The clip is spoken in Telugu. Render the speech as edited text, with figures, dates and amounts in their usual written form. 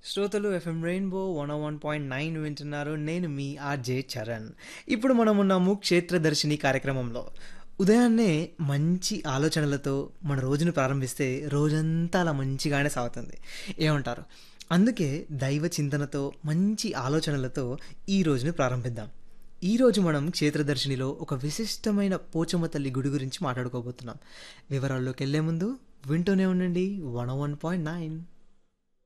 శ్రోతలు ఎఫ్ఎం రెయిన్బో 101.9 వింటున్నారు. నేను మీ ఆర్జే చరణ్. ఇప్పుడు మనం ఉన్నాము క్షేత్రదర్శిని కార్యక్రమంలో. ఉదయాన్నే మంచి ఆలోచనలతో మన రోజును ప్రారంభిస్తే రోజంతా అలా మంచిగానే సాగుతుంది. ఏమంటారు? అందుకే దైవ చింతనతో మంచి ఆలోచనలతో ఈ రోజుని ప్రారంభిద్దాం. ఈరోజు మనం క్షేత్రదర్శినిలో ఒక విశిష్టమైన పోచమ్మ తల్లి గుడి గురించి మాట్లాడుకోబోతున్నాం. వివరాల్లోకి వెళ్లే ముందు వింటూనే ఉండండి 101.9.